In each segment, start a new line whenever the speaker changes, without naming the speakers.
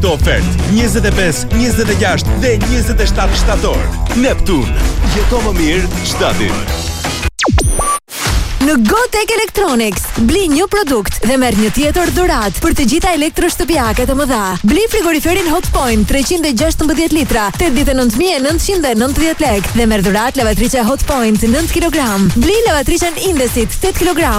çdo ofertë. 25, 26 dhe 27 shtator. Neptun. Jeto më mirë çdo ditë.
Në GoTech Electronics, bli një produkt dhe merr një tjetër dhuratë për të gjitha elektroshtëpiake të mëdha. Bli frigoriferin Hotpoint 316 litra, 89.990 lekë dhe merr dhuratë lavatriçe Hotpoint 9 kg. Bli lavatriçen Indesit 8 kg,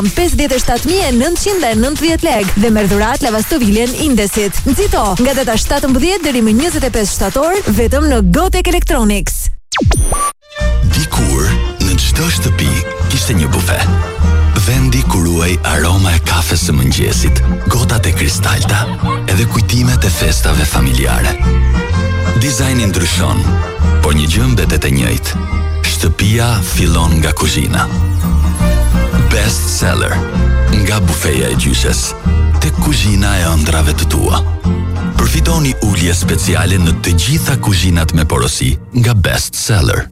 57.990 lekë dhe merr dhuratë lavastoviljen Indesit. Nxito nga data 17 deri më 25 shtator vetëm në GoTech Electronics.
Dikur, në çdo shtëpi kishte një bufe. Vendi ku ruaj aroma e kafes së mëngjesit, gotat e kristalta, edhe kujtimet e festave familjare. Dizajni ndryshon, por një gjë mbetet e njëjtë. Shtëpia fillon nga kuzhina. Best seller, nga bufeja e gjyshes tek kuzhina e ëndrave të tua. Përfitoni ulje speciale në të gjitha kuzhinat me porosi nga Best Seller.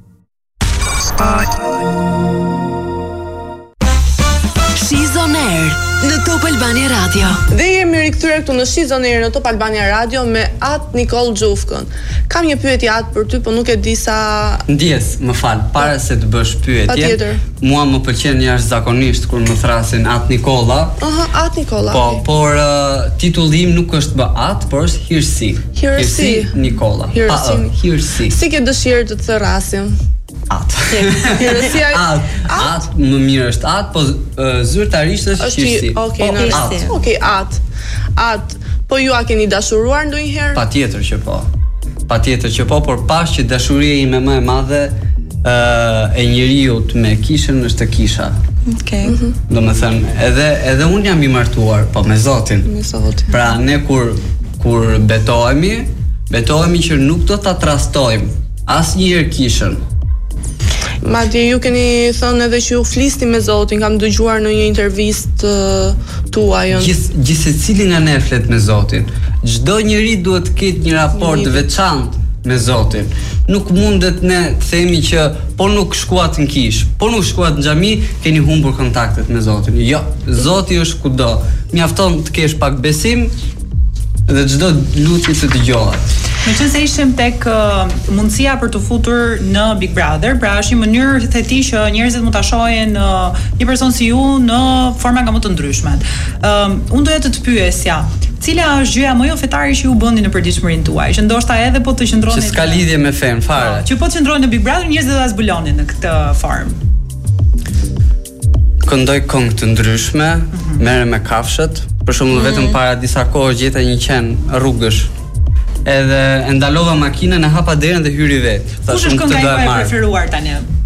She's on Air në Top Albania Radio.
Dhe jemi rikthyer këtu në She's on Air në Top Albania Radio me At Nikol Xhufkën. Kam një pyetje At për ty, po nuk e di sa
ndjes, më fal, para se të bësh pyetje.
Patjetër.
Mua më pëlqen jashtëzakonisht kur më thrasin At Nikolla.
At Nikolla.
Po, por titulli im nuk është bë At, por është Hirsi.
Hirsi
Nikolla. Hirsi.
Si ke dëshirë të thrasim?
At.
Hirsia.
At, më mirë është At, po zyrtarisht është Hirsi.
Okej, At. Po ju a keni dashuruar ndonjëherë?
Patjetër që po, por pas që dashuria ime më e madhe e njeriut me kishën është të kisha.
Okej.
Domethënë, edhe unë jam i martuar, po me Zotin.
Me Zotin.
Pra ne kur betohemi që nuk do ta trastojmë asnjëherë kishën.
Madje ju keni thënë edhe që ju flisni me Zotin, kam dëgjuar në një intervistë tuaj.
Gjithsecili nga ne flet me Zotin. Çdo njeri duhet të ketë një raport veçantë me Zotin. Nuk mundet ne të themi që po nuk shkuat në kish, po nuk shkuat në xhami, keni humbur kontaktet me Zotin. Jo, Zoti është kudo. Mjafton të kesh pak besim dhe çdo lutje të dëgjohet.
Meqense ishim tek mundësia për të futur në Big Brother, pra është një mënyrë theti që njerëzit mund ta shohin një person si ju në forma nga më të ndryshmet. Unë doja të pyesja, cila është gjëja më jo fetare që ju bëni në përditshmërinë tuaj, që ndoshta edhe po të qëndroni
që s'ka lidhje me fen fare.
Që po të qëndroni në Big Brother, njerëzit do ta zbulonin në këtë formë.
Këndoj këngë të ndryshme, merrem me kafshët, për shembull vetëm para disa kohë gjeta një qen rrugësh. Edhe e ndalova makinën, e hapa derën dhe hyri vet.
Kush është kënga ime e preferuar tani?